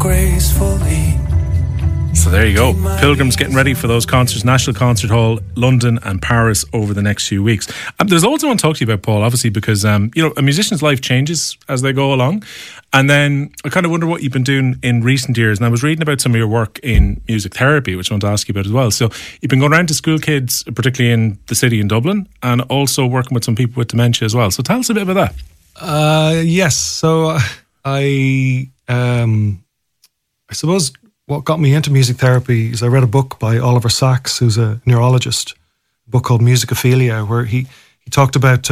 gracefully. So there you go. Pilgrims getting ready for those concerts, National Concert Hall, London and Paris over the next few weeks. There's loads I want to talk to you about, Paul, obviously, because a musician's life changes as they go along. And then I kind of wonder what you've been doing in recent years. And I was reading about some of your work in music therapy, which I want to ask you about as well. So you've been going around to school kids, particularly in the city in Dublin, and also working with some people with dementia as well. So tell us a bit about that. Yes. So I suppose what got me into music therapy is I read a book by Oliver Sacks, who's a neurologist, a book called Musicophilia, where he talked about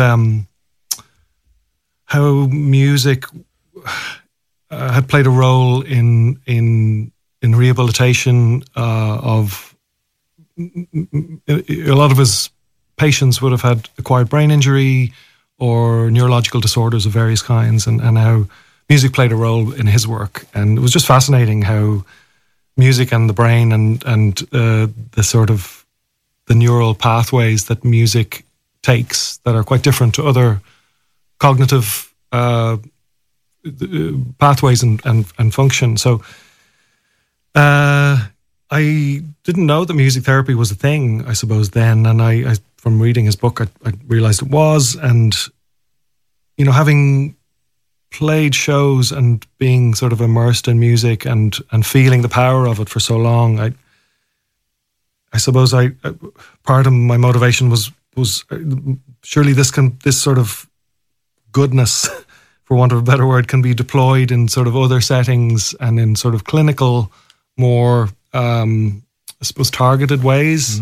how music had played a role in rehabilitation of a lot of his patients would have had acquired brain injury or neurological disorders of various kinds, and how music played a role in his work. And it was just fascinating how music and the brain and the sort of the neural pathways that music takes that are quite different to other cognitive pathways and function. So I didn't know that music therapy was a thing, I suppose, then. And I from reading his book, I realized it was. And, having played shows and being sort of immersed in music and feeling the power of it for so long, I suppose part of my motivation was surely this sort of goodness, for want of a better word, can be deployed in sort of other settings and in sort of clinical, more I suppose targeted ways.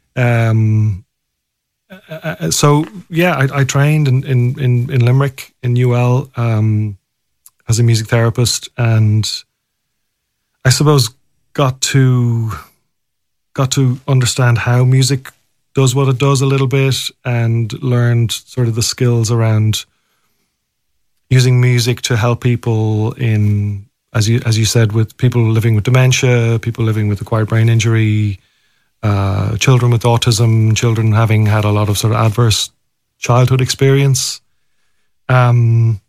So yeah, I trained in Limerick in UL as a music therapist, and I suppose got to understand how music does what it does a little bit, and learned sort of the skills around using music to help people in, as you said, with people living with dementia, people living with acquired brain injury, children with autism, children having had a lot of sort of adverse childhood experience. And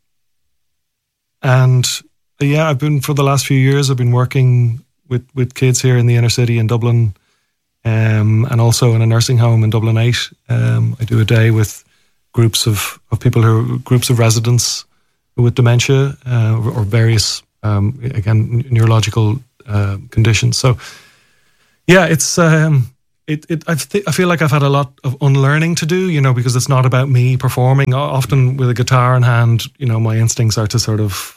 yeah, for the last few years, I've been working with kids here in the inner city in Dublin, and also in a nursing home in Dublin 8. I do a day with groups of people groups of residents with dementia, or various, again, neurological conditions. So yeah, it's I feel like I've had a lot of unlearning to do, because it's not about me performing. Often with a guitar in hand, my instincts are to sort of,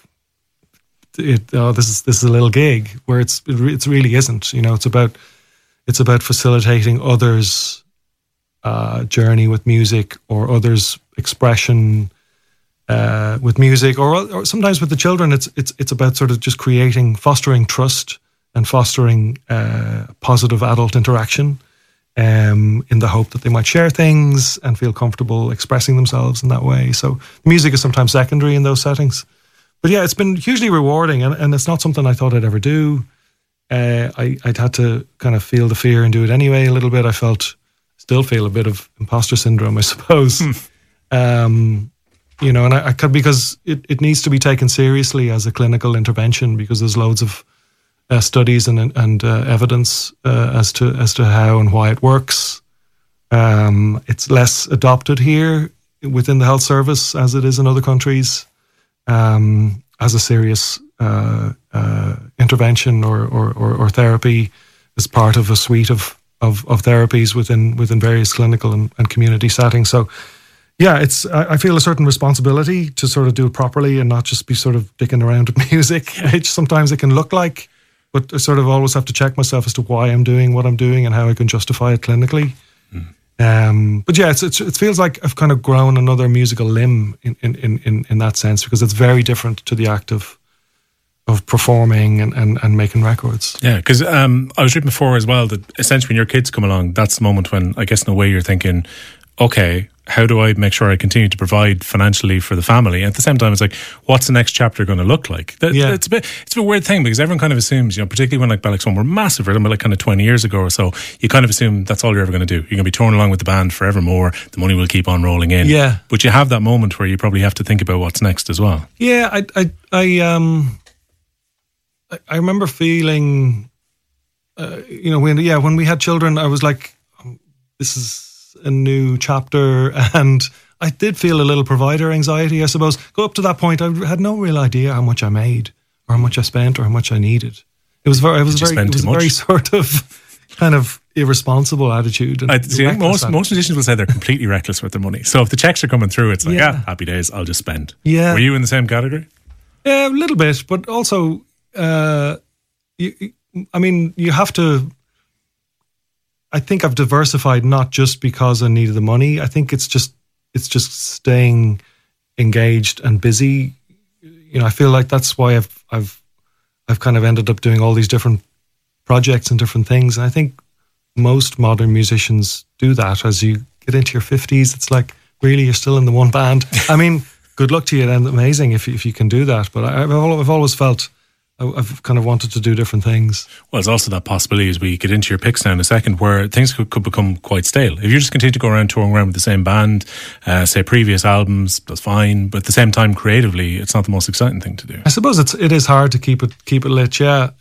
this is a little gig, where it really isn't. It's about facilitating others' journey with music, or others' expression with music, or sometimes with the children. It's about sort of just fostering trust and fostering positive adult interaction, in the hope that they might share things and feel comfortable expressing themselves in that way. So music is sometimes secondary in those settings. But yeah, it's been hugely rewarding, and it's not something I thought I'd ever do. I'd had to kind of feel the fear and do it anyway a little bit. Still feel a bit of imposter syndrome, I suppose. And I could, because it needs to be taken seriously as a clinical intervention, because there's loads of studies and evidence as to how and why it works. It's less adopted here within the health service as it is in other countries, as a serious intervention or therapy, as part of a suite of therapies within various clinical and community settings. So yeah, I feel a certain responsibility to sort of do it properly and not just be sort of dicking around with music, which sometimes it can look like. But I sort of always have to check myself as to why I'm doing what I'm doing and how I can justify it clinically. But yeah, it feels like I've kind of grown another musical limb in that sense, because it's very different to the act of performing and making records. Yeah, because I was reading before as well that essentially when your kids come along, that's the moment when, I guess in a way, you're thinking, okay, how do I make sure I continue to provide financially for the family? And at the same time, it's like, what's the next chapter going to look like? It's a bit weird thing, because everyone kind of assumes, particularly when like Bellix One were massive, right? Like kind of 20 years ago or so, you kind of assume that's all you're ever going to do. You're going to be touring along with the band forevermore. The money will keep on rolling in. Yeah. But you have that moment where you probably have to think about what's next as well. Yeah, I remember feeling, when we had children, I was like, this is a new chapter, and I did feel a little provider anxiety, I suppose. Go up to that point, I had no real idea how much I made, or how much I spent, or how much I needed. It was very sort of kind of irresponsible attitude. And most musicians will say they're completely reckless with their money. So if the checks are coming through, it's like, happy days, I'll just spend. Yeah. Were you in the same category? Yeah, a little bit, but also, you have to. I think I've diversified not just because I needed the money. I think it's just staying engaged and busy. I feel like that's why I've kind of ended up doing all these different projects and different things. And I think most modern musicians do that. As you get into your 50s, it's like, really, you're still in the one band. I mean, good luck to you, and amazing if you can do that. But I've always felt I've kind of wanted to do different things. Well, there's also that possibility as we get into your picks now in a second where things could become quite stale. If you just continue to go around touring around with the same band, say previous albums, that's fine. But at the same time, creatively, it's not the most exciting thing to do. I suppose it is hard to keep it lit, yeah.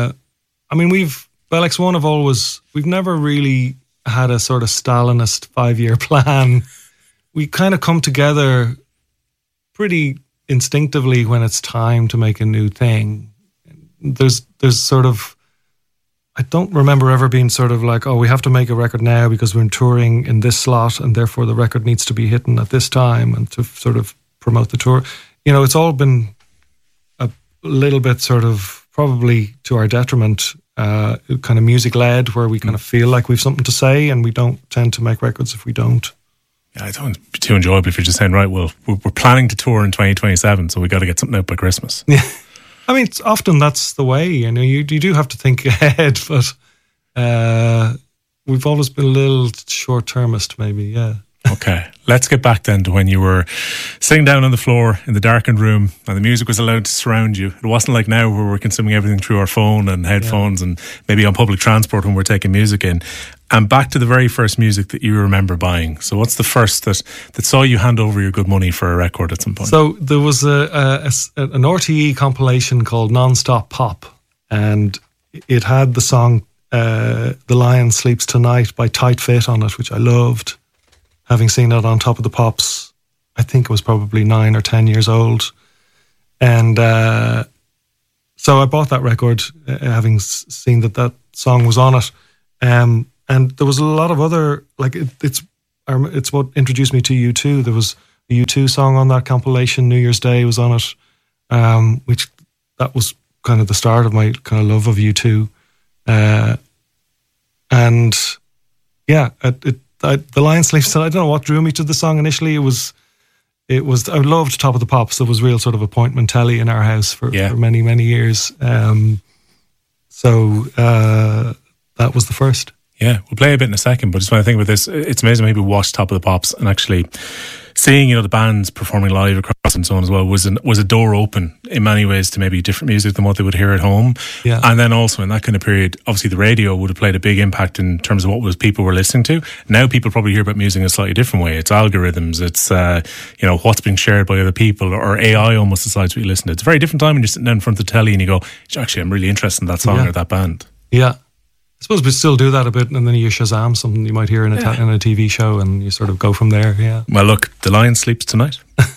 We've never really had a sort of Stalinist 5-year plan. We kind of come together pretty instinctively when it's time to make a new thing. There's sort of, I don't remember ever being sort of like, we have to make a record now because we're touring in this slot and therefore the record needs to be hitting at this time and to sort of promote the tour. It's all been a little bit sort of probably to our detriment, kind of music led, where we kind of feel like we've something to say and we don't tend to make records if we don't. Yeah, I don't be too enjoyable if you're just saying, right, well, we're planning to tour in 2027, so we got to get something out by Christmas. Yeah. I mean, often that's the way. You do have to think ahead, but we've always been a little short-termist, maybe. Yeah. Okay, let's get back then to when you were sitting down on the floor in the darkened room and the music was allowed to surround you. It wasn't like now where we're consuming everything through our phone and headphones and maybe on public transport when we're taking music in. And back to the very first music that you remember buying. So what's the first that saw you hand over your good money for a record at some point? So there was an RTE compilation called Non-Stop Pop, and it had the song The Lion Sleeps Tonight by Tight Fit on it, which I loved. Having seen it on Top of the Pops, I think it was probably 9 or 10 years old. And so I bought that record, having seen that song was on it. And there was a lot of other, like, it's what introduced me to U2. There was a U2 song on that compilation, New Year's Day was on it, which that was kind of the start of my kind of love of U2. And yeah, The Lion Sleeps Tonight. I don't know what drew me to the song initially. It was. I loved Top of the Pops. There was real sort of appointment telly in our house for many, many years. So that was the first. Yeah, we'll play a bit in a second, but just when I think about this, it's amazing when people watch Top of the Pops and actually seeing, the bands performing live across and so on as well was a door open in many ways to maybe different music than what they would hear at home. Yeah. And then also in that kind of period, obviously the radio would have played a big impact in terms of what people were listening to. Now people probably hear about music in a slightly different way. It's algorithms, it's what's being shared by other people, or AI almost decides what you listen to. It's a very different time when you're sitting down in front of the telly and you go, actually, I'm really interested in that song or that band. Yeah. I suppose we still do that a bit, and then you Shazam something you might hear in a TV show, and you sort of go from there. Yeah. Well, look, The Lion Sleeps Tonight.